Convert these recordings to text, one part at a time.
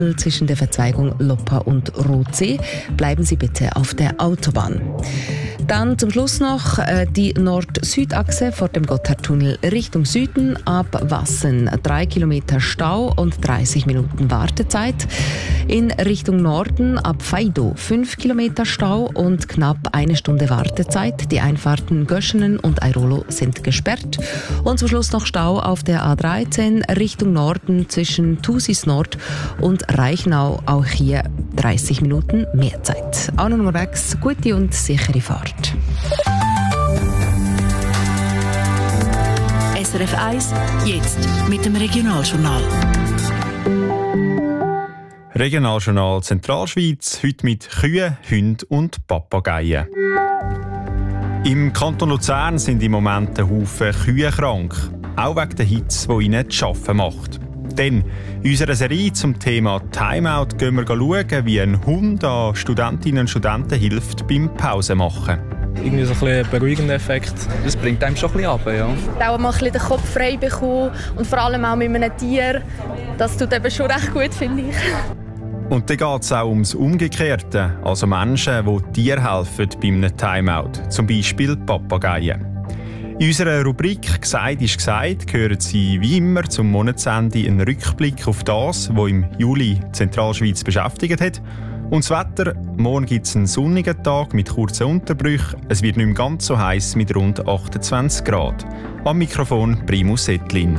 zwischen der Verzweigung Loppa und Rothsee. Bleiben Sie bitte auf der Autobahn. Dann zum Schluss noch die Nord-Süd-Achse vor dem Gotthardtunnel Richtung Süden ab Wassen. 3 Kilometer Stau und 30 Minuten Wartezeit. In Richtung Norden ab Faido 5 Kilometer Stau und knapp 1 Stunde Wartezeit. Die Einfahrten Göschenen und Airolo sind gesperrt. Und zum Schluss noch Stau auf der A13 Richtung Norden zwischen Thusis Nord und Reichenau. Auch hier 30 Minuten mehr Zeit. Auch noch unterwegs, gute und sichere Fahrt. SRF 1, jetzt mit dem Regionaljournal. Regionaljournal Zentralschweiz, heute mit Kühen, Hunden und Papageien. Im Kanton Luzern sind im Moment ein Haufen Kühe krank, auch wegen der Hitze, die ihnen zu arbeiten macht. Denn in unserer Serie zum Thema Timeout gehen wir schauen, wie ein Hund an Studentinnen und Studenten hilft beim Pausenmachen. Irgendwie so ein bisschen beruhigender Effekt. Das bringt einem schon ein bisschen runter, ja. Auch mal ein bisschen den Kopf frei bekommen und vor allem auch mit einem Tier. Das tut eben schon recht gut, finde ich. Und dann geht es auch ums Umgekehrte, also Menschen, die Tieren helfen bei einem Timeout, zum Beispiel Papageien. In unserer Rubrik «Gesagt ist gesagt» hören Sie wie immer zum Monatsende einen Rückblick auf das, was im Juli die Zentralschweiz beschäftigt hat. Und das Wetter: morgen gibt es einen sonnigen Tag mit kurzen Unterbrüchen. Es wird nicht mehr ganz so heiß mit rund 28 Grad. Am Mikrofon Primus Ettlin.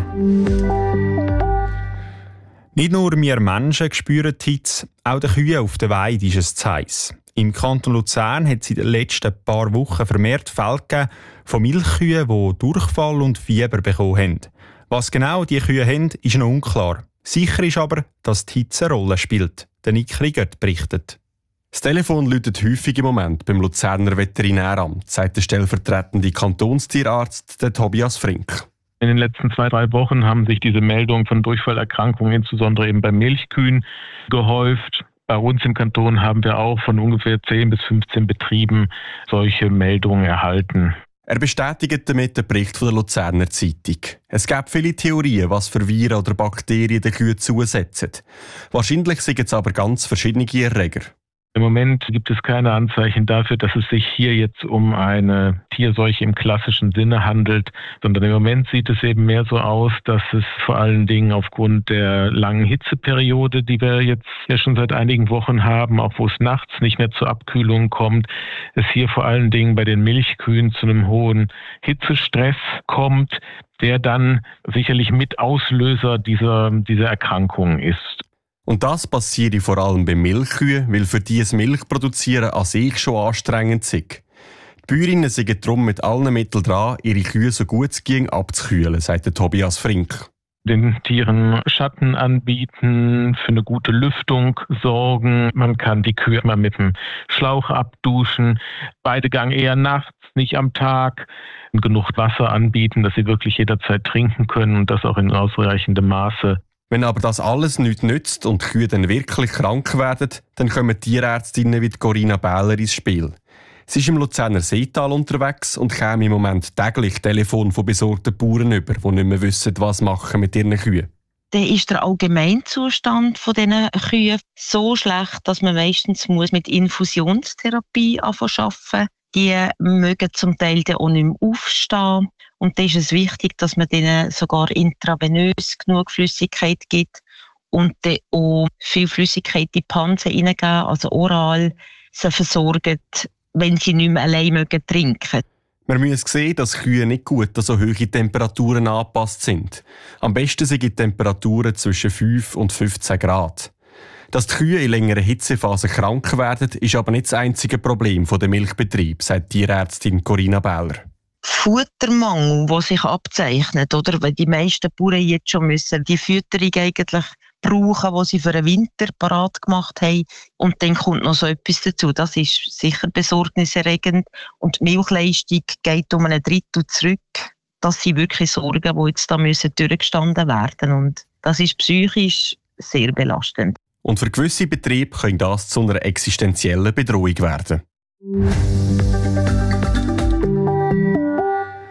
Nicht nur wir Menschen spüren die Hitze, auch den Kühen auf der Weide ist es zu heiß. Im Kanton Luzern hat es in den letzten paar Wochen vermehrt Fälle gegeben von Milchkühen, die Durchfall und Fieber bekommen haben. Was genau die Kühe haben, ist noch unklar. Sicher ist aber, dass die Hitze eine Rolle spielt. Der Nick Riegert berichtet. Das Telefon läutet häufig im Moment beim Luzerner Veterinäramt, sagt der stellvertretende Kantonstierarzt Tobias Frink. In den letzten 2-3 Wochen haben sich diese Meldungen von Durchfallerkrankungen, insbesondere eben bei Milchkühen, gehäuft. Bei uns im Kanton haben wir auch von ungefähr 10 bis 15 Betrieben solche Meldungen erhalten. Er bestätigt damit den Bericht von der Luzerner Zeitung. Es gibt viele Theorien, was für Viren oder Bakterien den Kühen zusetzen. Wahrscheinlich sind es aber ganz verschiedene Erreger. Im Moment gibt es keine Anzeichen dafür, dass es sich hier jetzt um eine Tierseuche im klassischen Sinne handelt, sondern im Moment sieht es eben mehr so aus, dass es vor allen Dingen aufgrund der langen Hitzeperiode, die wir jetzt ja schon seit einigen Wochen haben, auch wo es nachts nicht mehr zur Abkühlung kommt, es hier vor allen Dingen bei den Milchkühen zu einem hohen Hitzestress kommt, der dann sicherlich mit Auslöser dieser Erkrankung ist. Und das passiert vor allem bei Milchkühen, weil für die das Milchproduzieren an sich schon anstrengend ist. Die Bäuerinnen sind darum mit allen Mitteln dran, ihre Kühe so gut es ging abzukühlen, sagt der Tobias Frink. Den Tieren Schatten anbieten, für eine gute Lüftung sorgen. Man kann die Kühe immer mit dem Schlauch abduschen. Weidegang eher nachts, nicht am Tag. Und genug Wasser anbieten, dass sie wirklich jederzeit trinken können und das auch in ausreichendem Maße. Wenn aber das alles nichts nützt und die Kühe dann wirklich krank werden, dann kommen Tierärztinnen wie Corinna Bähler ins Spiel. Sie ist im Luzerner Seetal unterwegs und käme im Moment täglich Telefon von besorgten Bauern über, die nicht mehr wissen, was machen mit ihren Kühen. Dann ist der Allgemeinzustand dieser Kühe so schlecht, dass man meistens mit Infusionstherapie arbeiten muss. Die mögen zum Teil dann auch nicht mehr aufstehen. Und da ist es wichtig, dass man denen sogar intravenös genug Flüssigkeit gibt und dann auch viel Flüssigkeit in die Panse hineingeben, also oral, sie versorgen, wenn sie nicht mehr allein trinken mögen. Man muss sehen, dass Kühe nicht gut an so hohe Temperaturen angepasst sind. Am besten sind die Temperaturen zwischen 5 und 15 Grad. Dass die Kühe in längeren Hitzephasen krank werden, ist aber nicht das einzige Problem der Milchbetriebe, sagt Tierärztin Corinna Bähler. Futtermangel, der sich abzeichnet, oder? Weil die meisten Bauern jetzt schon müssen die Fütterung eigentlich brauchen, die sie für den Winter parat gemacht haben. Und dann kommt noch so etwas dazu. Das ist sicher besorgniserregend. Und die Milchleistung geht um 1/3 zurück. Das sind wirklich Sorgen, die jetzt da durchgestanden werden. Und das ist psychisch sehr belastend. Und für gewisse Betriebe kann das zu einer existenziellen Bedrohung werden. Die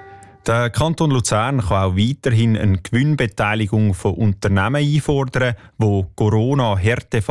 Der Kanton Luzern kann auch weiterhin eine Gewinnbeteiligung von Unternehmen einfordern, die Corona-Härtefall